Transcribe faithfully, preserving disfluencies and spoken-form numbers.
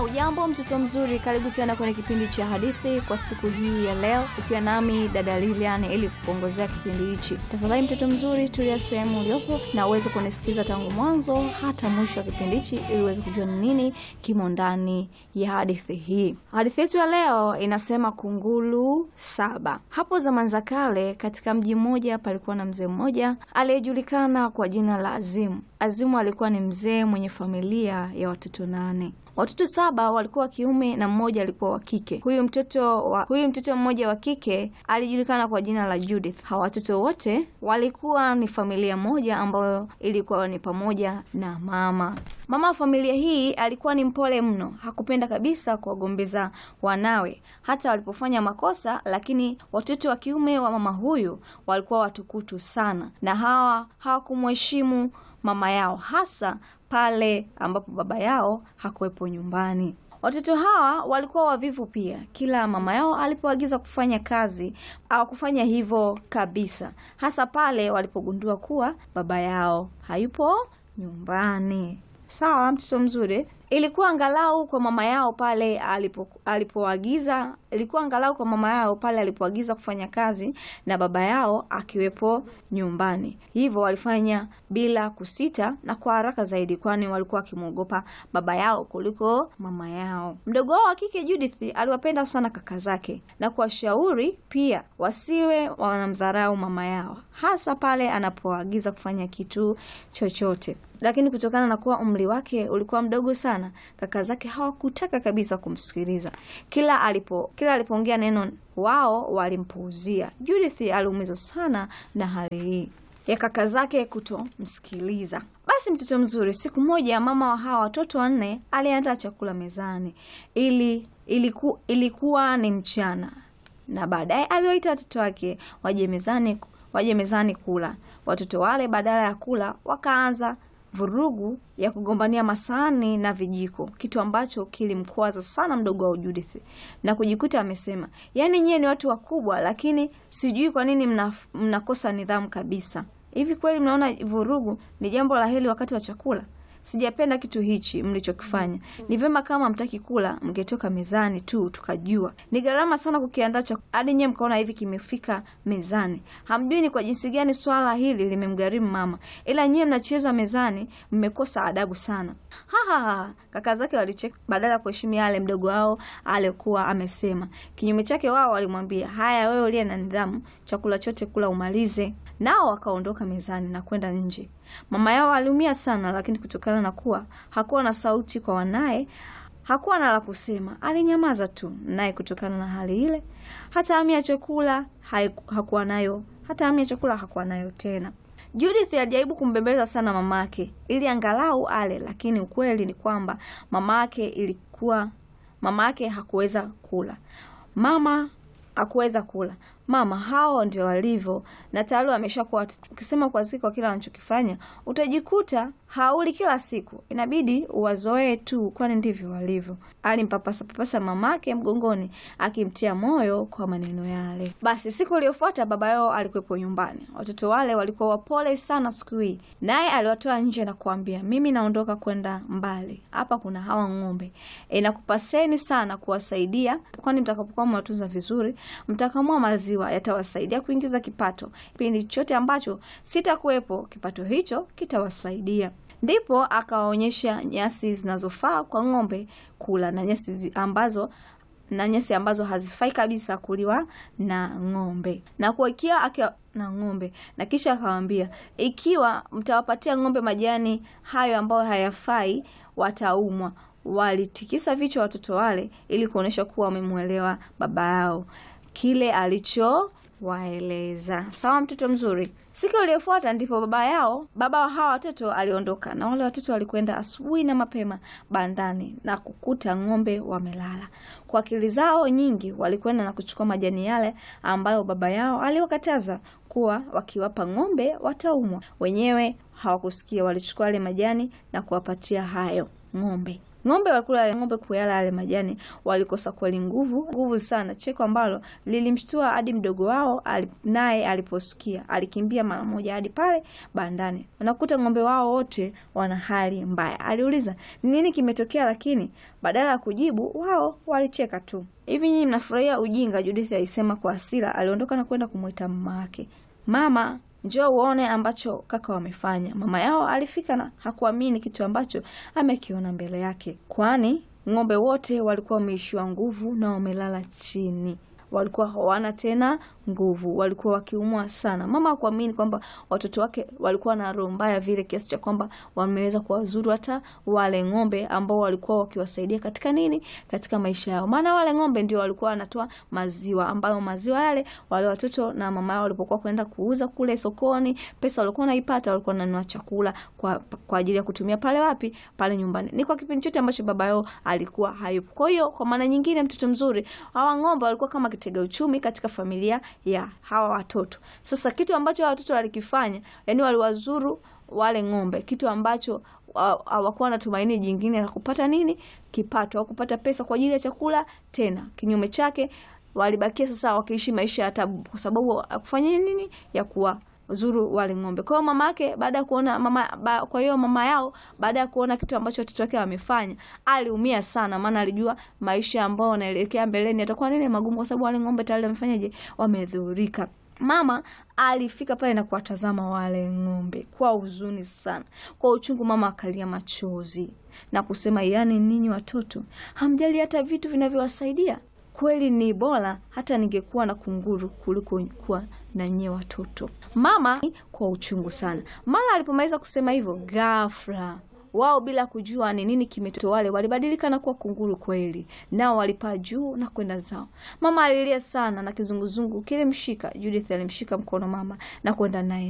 Hujambo mtoto mzuri, karibu tena kwenye kipindi cha hadithi kwa siku hii ya leo. Ukiwa nami dada Lilian ili kukuongozea kipindi hichi. Tafadhali mtoto mzuri, tulia sehemu ulipo na uweze kunisikiza tangu mwanzo hata mwisho wa kipindi hichi ili uweze kujua nini kimo ndani ya hadithi hii. Hadithi yetu ya leo inasema kunguru saba. Hapo zamani za kale katika mji mmoja palikuwa na mzee mmoja aliyejulikana kwa jina la Azimu. Azimu alikuwa ni mzee mwenye familia ya watoto nane. Watoto saba walikuwa wa kiume na mmoja alikuwa wa kike. Huyu mtoto wa huyu mtoto mmoja wa kike alijulikana kwa jina la Judith. Hawa watoto wote walikuwa ni familia moja ambayo ilikuwa ni pamoja na mama. Mama wa familia hii alikuwa ni mpole mno. Hakupenda kabisa kuwagombeza wanawe hata walipofanya makosa, lakini watoto wa kiume wa mama huyu walikuwa watukutu sana na hawa hawakumheshimu mama yao, hasa pale ambapo baba yao hakuwepo nyumbani. Watoto hawa walikuwa wavivu pia. Kila mama yao alipoagiza kufanya kazi au kufanya hivyo kabisa, hasa pale walipogundua kuwa baba yao hayupo nyumbani. Sawa mtoto mzuri? Ilikuwa angalau kwa mama yao pale alipo alipoagiza ilikuwa angalau kwa mama yao pale alipoagiza kufanya kazi na baba yao akiwepo nyumbani. Hivyo walifanya bila kusita na kwa haraka zaidi, kwani walikuwa wakimwogopa baba yao kuliko mama yao. Mdogo wao wa kike Judith aliwapenda sana kaka zake na kuwashauri pia wasiwe wanamdharau mama yao, hasa pale anapoagiza kufanya kitu chochote. Lakini kutokana na kuwa umri wake ulikuwa mdogo sana, kaka zake hawakutaka kabisa kumsikiliza. Kila alipo kila alipoongea neno wao walimpuuzia. Judith aliumizwa sana na hali hii ya kaka zake kutomsikiliza. Basi mtoto mzuri, siku moja mama wa hawa watoto wanne aliandaa chakula mezani. Ili iliku, ilikuwa ni mchana, na baadaye aliwaita watoto wake waje mezani waje mezani kula. Watoto wale badala ya kula wakaanza vurugu ya kugombania masahani na vijiko, kitu ambacho kilimkwaza sana mdogo wa Judith na kujikuta amesema, "Yaani nyie ni watu wakubwa, lakini sijui kwa nini mna, mnakosa nidhamu kabisa. Hivi kweli mnaona vurugu ni jambo la heri wakati wa chakula? Sijapenda kitu hichi mlichokifanya. Ni vema kama mtaki kula mngetoka mezani tu tukajua. Ni gharama sana kukiandaa chakula hadi nyie mkaona hivi kimefika mezani. Hamjui ni kwa jinsi gani swala hili limemgharimu mama. Ila nyie mnacheza mezani, mmekosa adabu sana." Ha ha ha. Kaka zake walicheka badala ya kuheshimu yale mdogo wao alikuwa amesema. Kinyume chake wao walimwambia, "Haya wewe uliye na nidhamu, chakula chote kula umalize." Nao wakaondoka mezani na kwenda nje. Mama yao aliumia sana, lakini kutokana na kuwa hakuwa na sauti kwa wanae, hakuwa na la kusema. Alinyamaza tu. Naye kutokana na hali ile, hata hamu ya chakula hakuwa nayo, hata hamu ya chakula hakuwa nayo tena. Judith alijaribu kumbembeleza sana mamake ili angalau ale, lakini ukweli ni kwamba mamake ilikuwa mamake hakuweza kula. Mama hakuweza kula. Mama hao ndio walivyo, na tayari ameshakuwa ukisema kwa siku kila anachokifanya utajikuta hauli kila siku. Inabidi uwazoee tu, kwani ndivyo walivyo. Alimpapasa papasa mamake mgongoni akimtia moyo kwa maneno yale. Basi siku iliyofuata baba yao alikuwepo nyumbani. Watoto wale walikuwa wapole sana siku hii. Naye aliwatoa nje na kuambia, "Mimi naondoka kwenda mbali. Hapa kuna hawa ng'ombe. Inakupaseni sana kuwasaidia, kwani mtakapokuwa mwatunza vizuri, mtakamua maziwa yatawasaidia kuingiza kipato. Kipindi chote ambacho sitakuwepo, kipato hicho kitawasaidia." Ndipo akawaonyesha nyasi zinazofaa kwa ng'ombe kula na nyasi ambazo na nyasi ambazo hazifai kabisa kuliwa na ng'ombe. Na kuwekea akiwa na ng'ombe, na kisha akawaambia, "Ikiwa mtawapatia ng'ombe majani hayo ambayo hayafai, wataumwa." Walitikisa vichwa watoto wale ili kuonesha kuwa wamemuelewa baba yao kile alichowaeleza. Sawa mtoto mzuri? Siku iliyofuata ndipo baba yao, baba wa hawa watoto aliondoka, na wale watoto walikwenda asubuhi na mapema bandani na kukuta ng'ombe wamelala. Kwa akili zao nyingi walikwenda na kuchukua majani yale ambayo baba yao aliwakataza kuwa wakiwapa ng'ombe wataumwa. Wenyewe hawakusikia, walichukua yale majani na kuwapatia hayo ng'ombe. Ng'ombe walikula ng'ombe kuyala yale majani, walikosa kweli nguvu, nguvu sana, cheko ambalo lilimshtua hadi mdogo wao. Naye aliposikia alikimbia mara moja hadi pale bandani. Unakuta ng'ombe wao wote wana hali mbaya. Aliuliza, "Nini kimetokea?" Lakini badala ya kujibu, wao walicheka tu. "Hivi nyinyi mnafurahia ujinga?" Judith alisema kwa hasira. Aliondoka na kwenda kumuita mama yake. "Mama, njoo uone ambacho kaka wamefanya." Mama yao alifika na hakuamini kitu ambacho amekiona mbele yake. Kwani ng'ombe wote walikuwa wameishiwa nguvu na wamelala chini. Walikuwa hawana tena nguvu, walikuwa wakiumwa sana. Mama hakuamini kwamba watoto wake walikuwa na roho mbaya vile kiasi cha kwamba wameweza kuwazuru hata wale ng'ombe ambao walikuwa wakiwasaidia katika nini? Katika maisha yao. Maana wale ng'ombe ndio walikuwa wanatoa maziwa, ambayo maziwa yale wale watoto na mama yao walipokuwa kwenda kuuza kule sokoni, pesa walikuwa wanaipata, walikuwa wananunua chakula kwa kwa ajili ya kutumia pale wapi? Pale nyumbani. Ni kwa kipindi chote ambacho baba yao alikuwa hayupo. Kwa hiyo kwa maana nyingine, mtoto mzuri, hawa ng'ombe walikuwa kama kitega uchumi katika familia ya hawa watoto. Sasa kitu ambacho hawa watoto walikifanya, yani waliwazuru wale ng'ombe, kitu ambacho hawakuwa na tumaini jingine la kupata nini? Kipato au kupata pesa kwa ajili ya chakula tena. Kinyume chake, walibakia sasa wakiishi maisha ya taabu kwa sababu kufanya nini? Ya kuwa zuru wale ng'ombe. Kwa hiyo mama yake baada ya kuona mama ba, kwa hiyo mama yao baada ya kuona kitu ambacho watoto wake wamefanya, aliumia sana, maana alijua maisha ambayo wanaelekea mbeleni yatakuwa nini? Magumu, kwa sababu wale ng'ombe tayari wamefanyaje? Wamedhurika. Mama alifika pale na kuwatazama wale ng'ombe kwa huzuni sana. Kwa uchungu mama akalia machozi na kusema, "Yaani ninyi watoto hamjali hata vitu vinavyowasaidia. Kweli ni bora hata ningekuwa na kunguru kuliko kuwa na nyie watoto." Mama kwa uchungu sana. Mara alipomaliza kusema hivyo, ghafla wao bila kujua ni nini kimetoa, wale walibadilika na kuwa kunguru kweli. Nao walipaa juu na kwenda zao. Mama alilia sana na kizunguzungu kilimshika. Judith alimshika mkono mama na kwenda naye.